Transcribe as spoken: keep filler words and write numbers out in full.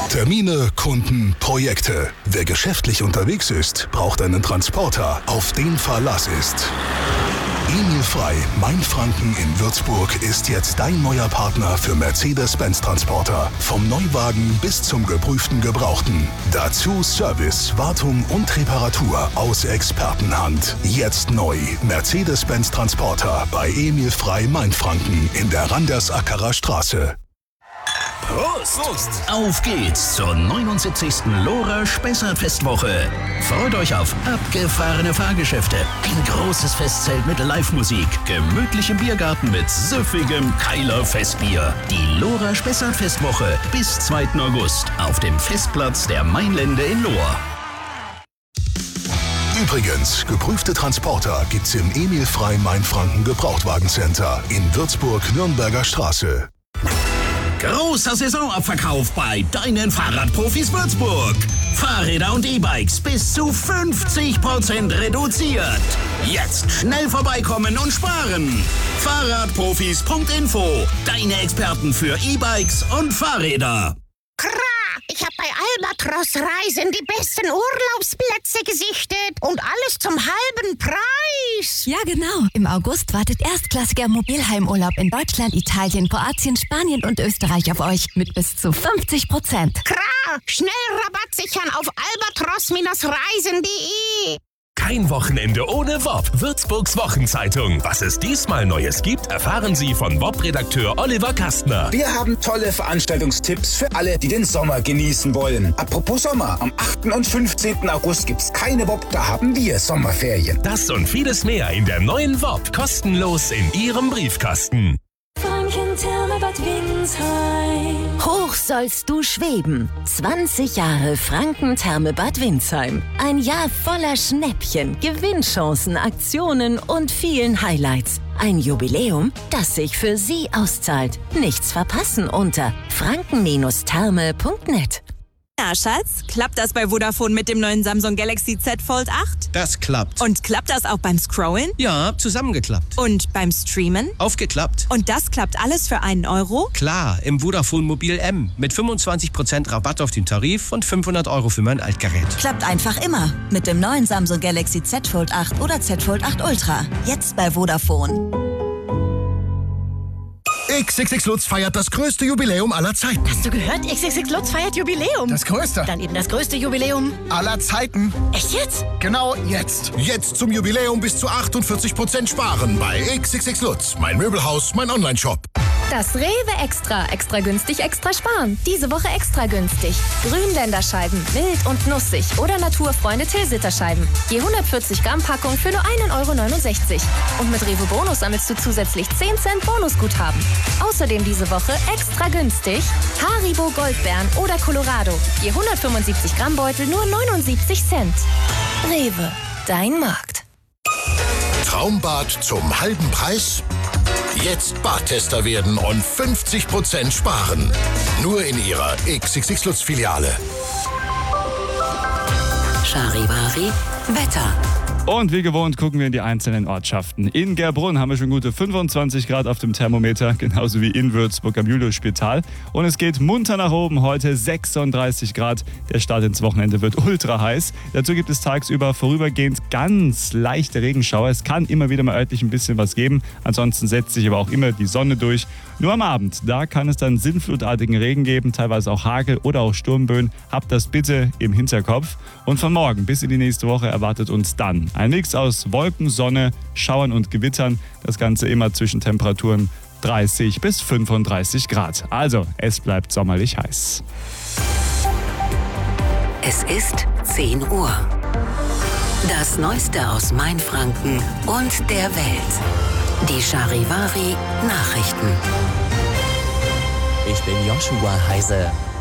Termine, Kunden, Projekte. Wer geschäftlich unterwegs ist, braucht einen Transporter, auf den Verlass ist. Emil Frei, Mainfranken in Würzburg, ist jetzt dein neuer Partner für Mercedes-Benz-Transporter. Vom Neuwagen bis zum geprüften Gebrauchten. Dazu Service, Wartung und Reparatur aus Expertenhand. Jetzt neu. Mercedes-Benz-Transporter bei Emil Frei, Mainfranken in der Randersackerer Straße. Prost! Prost! Auf geht's zur neunundsiebzigsten Lora Spessart-Festwoche. Freut euch auf abgefahrene Fahrgeschäfte, ein großes Festzelt mit Live-Musik, gemütlichem Biergarten mit süffigem Keiler Festbier. Die Lora Spessart-Festwoche bis zweiten August auf dem Festplatz der Mainlände in Lohr. Übrigens, geprüfte Transporter gibt's im Emil Frei Mainfranken Gebrauchtwagencenter in Würzburg-Nürnberger Straße. Großer Saisonabverkauf bei deinen Fahrradprofis Würzburg. Fahrräder und E-Bikes bis zu fünfzig Prozent reduziert. Jetzt schnell vorbeikommen und sparen. Fahrradprofis Punkt info. Deine Experten für E-Bikes und Fahrräder. Kra! Ich habe bei Albatros Reisen die besten Urlaubsplätze gesichtet und alles zum halben Preis. Ja, genau. Im August wartet erstklassiger Mobilheimurlaub in Deutschland, Italien, Kroatien, Spanien und Österreich auf euch mit bis zu fünfzig Prozent. Kra! Schnell Rabatt sichern auf albatros Reisen punkt de. Kein Wochenende ohne W O P. Würzburgs Wochenzeitung. Was es diesmal Neues gibt, erfahren Sie von W O P-Redakteur Oliver Kastner. Wir haben tolle Veranstaltungstipps für alle, die den Sommer genießen wollen. Apropos Sommer, am achten und fünfzehnten August gibt's keine W O P, da haben wir Sommerferien. Das und vieles mehr in der neuen W O P. Kostenlos in Ihrem Briefkasten. Franken-Therme Bad Windsheim. Hoch sollst du schweben. zwanzig Jahre Franken-Therme Bad Windsheim. Ein Jahr voller Schnäppchen, Gewinnchancen, Aktionen und vielen Highlights. Ein Jubiläum, das sich für Sie auszahlt. Nichts verpassen unter franken Therme punkt net. Ja, Schatz, klappt das bei Vodafone mit dem neuen Samsung Galaxy Z Fold acht? Das klappt. Und klappt das auch beim Scrollen? Ja, zusammengeklappt. Und beim Streamen? Aufgeklappt. Und das klappt alles für einen Euro? Klar, im Vodafone Mobil M. Mit fünfundzwanzig Prozent Rabatt auf den Tarif und fünfhundert Euro für mein Altgerät. Klappt einfach immer. Mit dem neuen Samsung Galaxy Z Fold acht oder Z Fold acht Ultra. Jetzt bei Vodafone. X X X Lutz feiert das größte Jubiläum aller Zeiten. Hast du gehört? X X X Lutz feiert Jubiläum. Das größte. Dann eben das größte Jubiläum aller Zeiten. Echt jetzt? Genau jetzt. Jetzt zum Jubiläum bis zu achtundvierzig Prozent sparen bei X X X Lutz. Mein Möbelhaus, mein Online-Shop. Das Rewe Extra. Extra günstig, extra sparen. Diese Woche extra günstig. Grünländerscheiben, mild und nussig oder Naturfreunde Tilsiter-Scheiben. Je hundertvierzig Gramm Packung für nur ein Euro neunundsechzig. Und mit Rewe Bonus sammelst du zusätzlich zehn Cent Bonusguthaben. Außerdem diese Woche extra günstig Haribo Goldbeeren oder Colorado. Je hundertfünfundsiebzig Gramm Beutel nur neunundsiebzig Cent. Rewe, dein Markt. Traumbad zum halben Preis? Jetzt Badtester werden und fünfzig Prozent sparen. Nur in Ihrer X X X Lutz Filiale. Charivari Wetter. Und wie gewohnt gucken wir in die einzelnen Ortschaften. In Gerbrunn haben wir schon gute fünfundzwanzig Grad auf dem Thermometer, genauso wie in Würzburg am Juliusspital. Und es geht munter nach oben, heute sechsunddreißig Grad. Der Start ins Wochenende wird ultra heiß. Dazu gibt es tagsüber vorübergehend ganz leichte Regenschauer. Es kann immer wieder mal örtlich ein bisschen was geben. Ansonsten setzt sich aber auch immer die Sonne durch. Nur am Abend, da kann es dann sinnflutartigen Regen geben, teilweise auch Hagel oder auch Sturmböen. Habt das bitte im Hinterkopf. Und von morgen bis in die nächste Woche erwartet uns dann ein Mix aus Wolken, Sonne, Schauern und Gewittern. Das Ganze immer zwischen Temperaturen dreißig bis fünfunddreißig Grad. Also, es bleibt sommerlich heiß. Es ist zehn Uhr. Das Neueste aus Mainfranken und der Welt. Die Charivari Nachrichten. Ich bin Joshua Heise.